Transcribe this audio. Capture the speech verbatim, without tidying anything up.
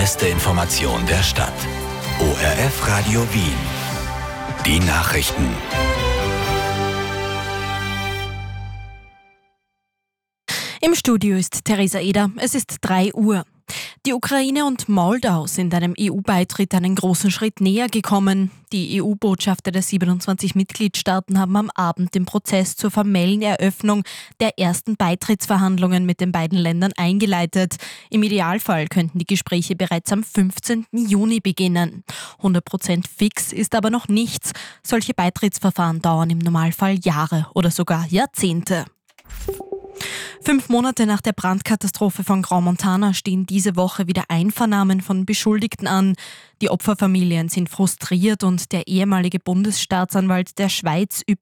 beste Information der Stadt. O R F Radio Wien. Die Nachrichten. Im Studio ist Theresa Eder. Es ist drei Uhr. Die Ukraine und Moldau sind einem E U-Beitritt einen großen Schritt näher gekommen. Die E U-Botschafter der siebenundzwanzig Mitgliedstaaten haben am Abend den Prozess zur formellen Eröffnung der ersten Beitrittsverhandlungen mit den beiden Ländern eingeleitet. Im Idealfall könnten die Gespräche bereits am fünfzehnten Juni beginnen. hundert Prozent fix ist aber noch nichts. Solche Beitrittsverfahren dauern im Normalfall Jahre oder sogar Jahrzehnte. Fünf Monate nach der Brandkatastrophe von Grand Montana stehen diese Woche wieder Einvernahmen von Beschuldigten an. Die Opferfamilien sind frustriert und der ehemalige Bundesstaatsanwalt der Schweiz übt